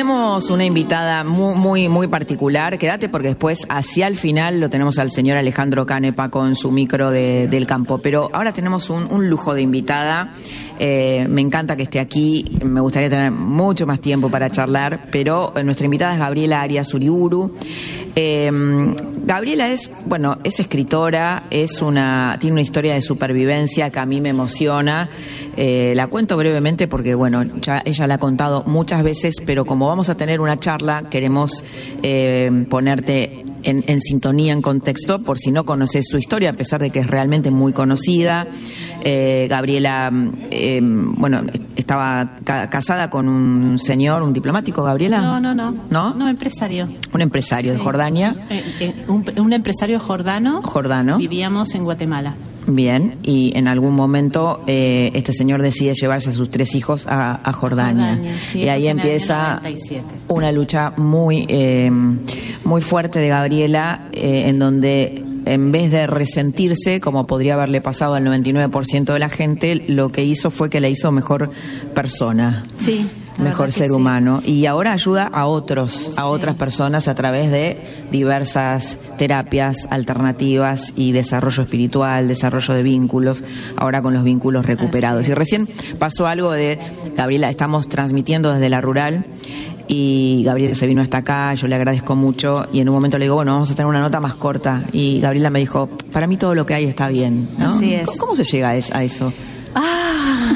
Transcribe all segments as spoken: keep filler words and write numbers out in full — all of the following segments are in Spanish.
tenemos una invitada muy, muy, muy particular. Quédate porque después, hacia el final, lo tenemos al señor Alejandro Canepa con su micro de, del campo. Pero ahora tenemos un, un lujo de invitada. Eh, me encanta que esté aquí. Me gustaría tener mucho más tiempo para charlar, pero nuestra invitada es Gabriela Arias Uriburu. Eh, Gabriela es, bueno, es escritora, es una, tiene una historia de supervivencia que a mí me emociona. Eh, la cuento brevemente porque, bueno, ya ella la ha contado muchas veces, pero como vamos a tener una charla, queremos eh, ponerte en, en sintonía, en contexto, por si no conoces su historia, a pesar de que es realmente muy conocida. Eh, Gabriela, eh, bueno, estaba ca- casada con un señor, un diplomático, Gabriela. No, no, no. ¿No? No, empresario. Un empresario Sí. de Jordania. Eh, eh, un, un empresario jordano. Jordano. Vivíamos en Guatemala. Bien, y en algún momento eh, este señor decide llevarse a sus tres hijos a, a Jordania. Jordania, sí, y ahí fue en el año empieza noventa y siete. una lucha muy, eh, muy fuerte de Gabriela, eh, en donde en vez de resentirse, como podría haberle pasado al noventa y nueve por ciento de la gente, lo que hizo fue que la hizo mejor persona. Sí. Mejor ser sí. humano. Y ahora ayuda a otros, a Sí. otras personas a través de diversas terapias alternativas y desarrollo espiritual, desarrollo de vínculos, ahora con los vínculos recuperados. Así Y recién pasó algo de, Gabriela, estamos transmitiendo desde la rural y Gabriela se vino hasta acá, yo le agradezco mucho y en un momento le digo, bueno, vamos a tener una nota más corta y Gabriela me dijo, para mí todo lo que hay está bien, ¿no? Así es. ¿Cómo, cómo se llega a es- a eso? Ah.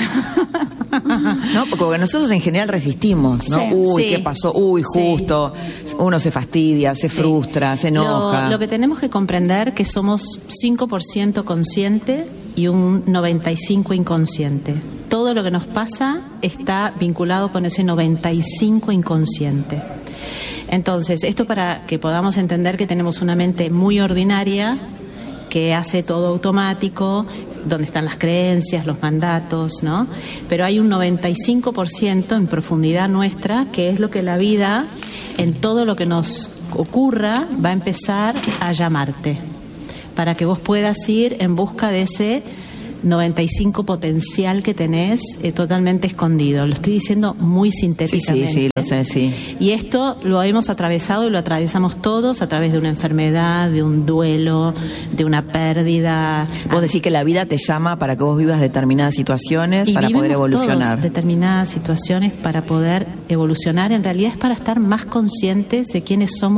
¿No? Porque nosotros en general resistimos, ¿no? Sí, Uy, sí. ¿qué pasó? Uy, justo. Sí. Uno se fastidia, se Sí. frustra, se enoja. Lo, lo que tenemos que comprender que somos cinco por ciento consciente y un noventa y cinco por ciento inconsciente. Todo lo que nos pasa está vinculado con ese noventa y cinco por ciento inconsciente. Entonces, esto para que podamos entender que tenemos una mente muy ordinaria, que hace todo automático, donde están las creencias, los mandatos, ¿no? Pero hay un noventa y cinco por ciento en profundidad nuestra, que es lo que la vida, en todo lo que nos ocurra, va a empezar a llamarte, para que vos puedas ir en busca de ese noventa y cinco potencial que tenés eh, totalmente escondido. Lo estoy diciendo muy Sí, sintéticamente. sí, sí, lo sé, sí. Y esto lo hemos atravesado y lo atravesamos todos a través de una enfermedad, de un duelo, de una pérdida. Vos decís que la vida te llama para que vos vivas determinadas situaciones Y para poder vivimos evolucionar. todos determinadas situaciones para poder evolucionar. En realidad es para estar más conscientes de quiénes somos